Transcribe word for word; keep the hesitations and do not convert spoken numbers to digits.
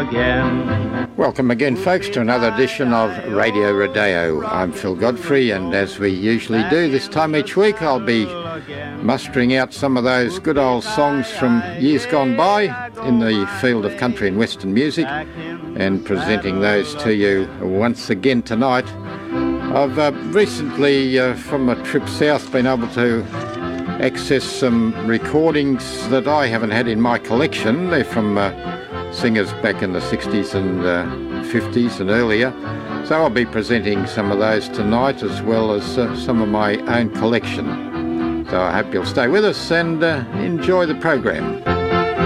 again. Welcome again, folks, to another edition of Radio Rodeo. I'm Phil Godfrey, and as we usually do this time each week, I'll be mustering out some of those good old songs from years gone by in the field of country and western music and presenting those to you once again tonight. I've uh, recently, uh, from a trip south, been able to access some recordings that I haven't had in my collection. They're from uh, singers back in the sixties and uh, fifties and earlier. So I'll be presenting some of those tonight, as well as uh, some of my own collection. So I hope you'll stay with us and uh, enjoy the program.